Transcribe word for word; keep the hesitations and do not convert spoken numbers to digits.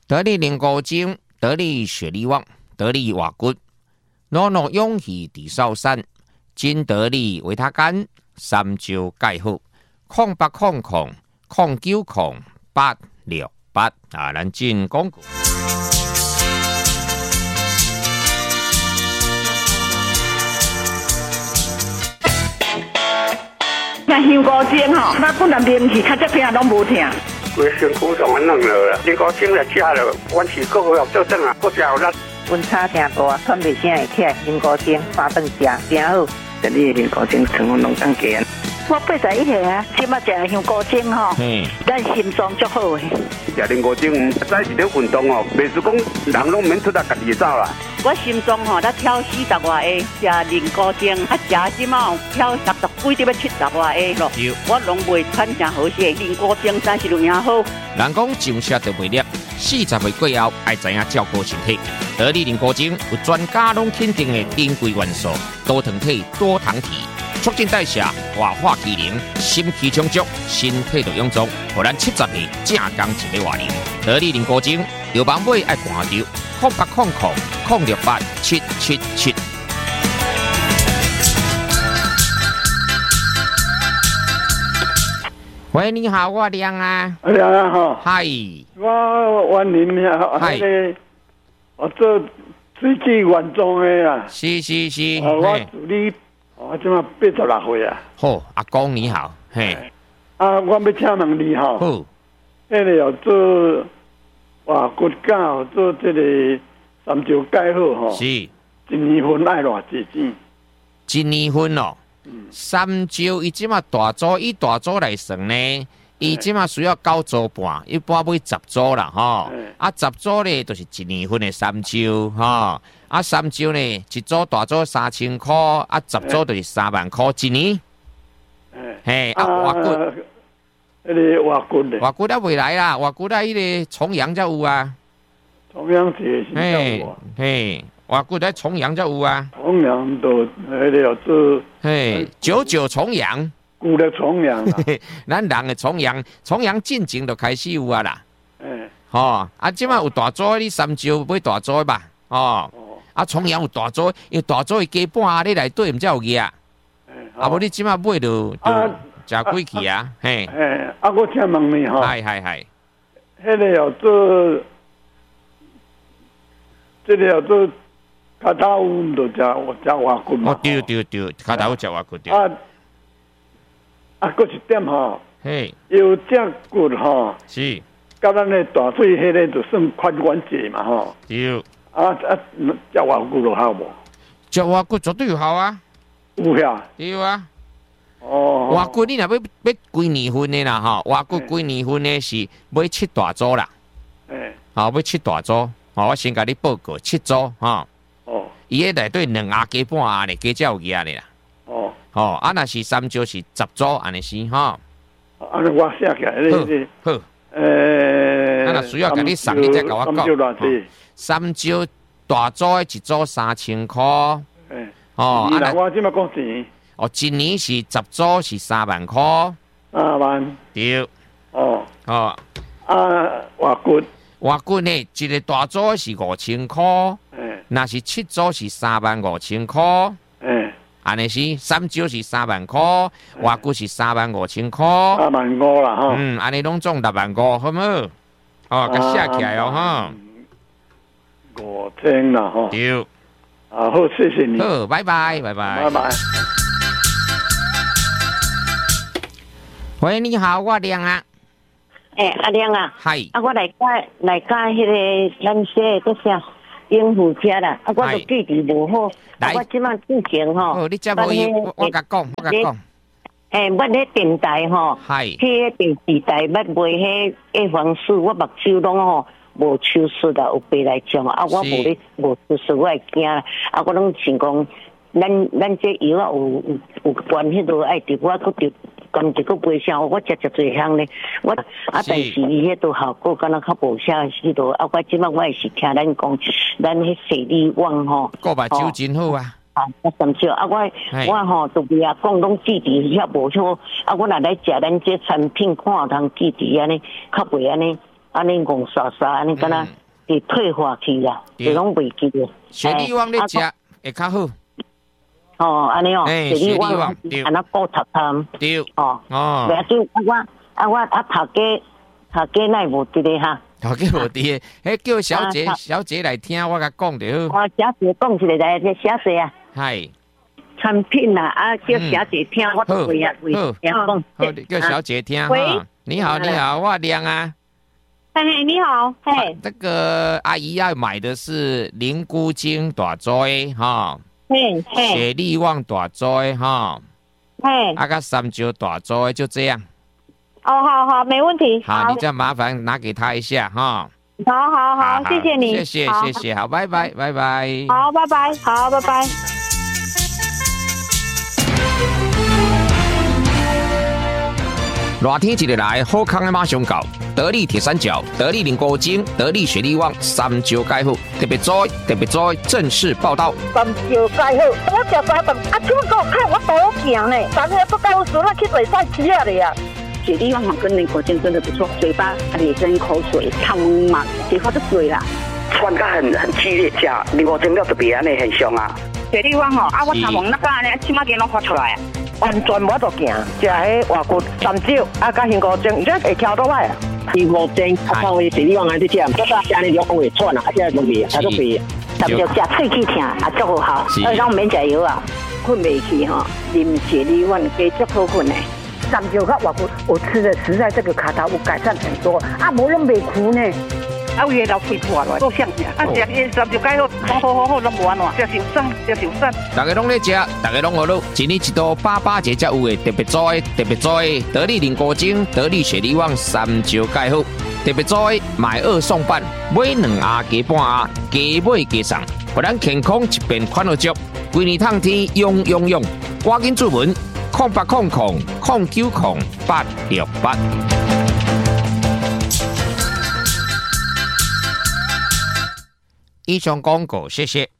得力灵骨精，得力雪力旺，得力瓦骨，诺诺勇气地少山，金得力维他干，三招盖好，空八空空空九空八六八啊，咱进广告。 那香菇精吼，那本来面去，较这片拢无疼。 规身躯上安弄了啦，香菇精来食了，阮是个个要做正啊，个食有力。 温差真大，喘袂声会起来，香菇精三顿食真好。 这里香菇精成分拢当加。 我八十一岁啊，即马食香菇精吼，咱心脏足好诶。 食香菇精，再是咧运动哦，袂是讲人拢免出来家己走啦。 我心脏吼，才跳四十外下，食香菇精，啊食即马跳六十几，得要七十外下咯。我拢袂喘成好势，香菇精真是有影好。 人讲上车就袂粒，四十岁过后爱知影照顾身体。得力香菇精有专家拢肯定的珍贵元素，多糖体、多糖体。促进代谢、活化机能、心气充足，身体就臃肿，互咱七十岁正刚一个活龄。得力香菇精，有网买爱看着，空八空空空六八七七七。喂，你好，我亮啊。 亮啊，哈。 嗨。 我วันนี้เนี่ย迄個我做水機員裝的啦。 是是是。 我助理。我即马八十六岁啊！ 好，阿公你好，嘿。 啊，我要请問你吼， 好， 迄個有做哇骨架，做即個三招解好吼， 是， 一年份愛偌濟錢？ 一年份哦，嗯、三招伊即马大組，以大組來算呢，伊即马需要九組半，一般買十組啦吼，啊十組咧就是一年份的三招吼。啊，三招呢，一組大組三千塊，啊，十組就是三萬塊一年。嘿，啊，活骨， 迄個活骨咧， 活骨啊未來啦，活骨啊，迄個重陽才有啊。 重陽節是嘿，嘿，活骨喺重陽才有啊。 重陽都迄個有做， 嘿，九九重陽， 舊的重陽啦。 咱人嘅重陽，重陽進前就開始有啊啦。 誒， 吼，啊，即馬有大組，你三招買大組吧，哦。啊，重陽有大組，因為大組伊加半啊，你內底毋才有嘢啊。啊，無你即馬買就就食貴去啊，嘿。 誒，啊，我請問你吼。係係係。 迄個有做，即個有做腳頭有就食食活骨嘛。 哦，對對對，腳頭食活骨對。 啊啊，佫一點吼。 嘿。 腰脊骨吼。 是。 甲咱個大腿迄個就算髖關節嘛吼。 對。 啊啊，食活骨有效無？ 食活骨絕對有效啊！ 有呀， 對啊。 哦。 活骨你若要要幾年份的啦吼，活骨幾年份的是買七大組啦。誒。好，買七大組，好，我先甲你報告七組吼。哦。伊個內底兩牙加半牙咧，加才有嘢咧啦。哦。哦，啊，若是三招是十組，安尼是吼。 安尼我寫起來，你好。誒。啊，若需要甲你送，你再甲我講。三招大組一組三千塊，哦， 啊，我即馬講錢， 哦，一年是十組是三萬塊， 三萬， 對， 哦， 哦， 啊，活骨， 活骨呢，一個大組是五千塊，若是七組是三萬五千塊，安尼是三招是三萬塊，活骨是三萬五千塊， 三萬五啦，吼， 嗯，安尼攏總六萬五，好唔好？哦，甲寫起來哦，哈。 五千啦，吼。 對。 啊，好，謝謝你。 好，拜拜，拜拜。 拜拜。 喂，你好，我亮啊。 诶、欸，阿亮啊。 係。 啊，我來加來加迄個咱寫個啥應付車啦。啊，我個記憶無好。啊，我即馬之前吼。 哦，你遮無伊，我我甲講，我甲講。 诶，我咧電台吼。係。去電視台捌賣迄個黃素，我目睭攏吼。無手術啦，有白內障啊！我無咧無手術，我會驚啦。啊，我攏想講，咱咱這藥啊有有有關迄度愛滴，我佫滴甘一個袂啥，我食食濟項咧。我啊，但是伊迄度效果敢若較無啥迄度。啊，我即擺我也是聽咱講，咱迄視力網吼， 個目睭真好啊！ 啊，我甚少啊，我我吼都袂啊講攏記憶遐無錯。啊，我若來食咱這產品，看有通記憶安尼，較袂安尼。 安尼戆刷刷，安尼敢若会退化去啦，就拢袂记了。 雪莉旺咧食会较好。 哦，安尼哦， 雪莉旺安那高插汤。 对。 哦。 哦。 袂要紧，啊我啊我啊头家头家奈无伫咧哈。 头家无伫诶，迄叫小姐小姐来听我甲讲就好。 我小姐讲一个来，小姐啊。 系。 产品啊，啊叫小姐听，我都会啊会讲。 好，叫小姐听哈。你好，你好，我亮啊。 嘿，你好，嘿。 这个阿姨要买的是灵菇精大椎哈。 嘿嘿。 雪莉旺大椎哈。 嘿。 啊个三九大椎就这样。 哦，好好，没问题。 好，你再麻烦拿给他一下哈。 好好好，谢谢你。 谢谢谢谢，好，拜拜拜拜。 好，拜拜，好，拜拜。 热天一日来，好康的马上到。得力铁三角、得力灵菇精、得力雪莉旺三招解好，特别在特别在正式报道。 三招解好，我食三顿，啊，怎么给我看我多行呢？三个不解好，输了去嘴上吃了呀。 雪莉旺跟灵菇精真的不错，嘴巴咧生口水，汤嘛，结发都水啦。 酸感很很激烈，吃灵菇精了特别安尼很凶啊。 雪莉旺吼，啊，我头毛那个安尼，起码给拢发出来啊。 完全无得行，食迄外骨三招，啊，甲香菇精，这会挑倒来啊。 灵菇精，啊，靠雪莉旺安尼食，这个食安尼就会喘啊，啊，这个味，啊，都味。 但就食喙齿疼，啊，足好，而且免食药啊，困袂去吼，啉雪莉旺加足好困的。 三招甲外骨，我吃的实在这个卡头有改善很多，啊，无拢袂苦呢。 啊，有个老肺破落，够像呀！啊，食伊三就解好，好好好好，拢无安怎，食受伤，食受伤。 大家拢咧食，大家拢好乐，一年一度八八节才有诶，特别在特别在得力灵菇精、得力雪莉旺三招解好，特别在买二送半，买两盒加半盒，加买加送，互咱健康一边款落足，规年通天用用用，赶紧注文，空八空空空九空八六八。以上广告，谢谢。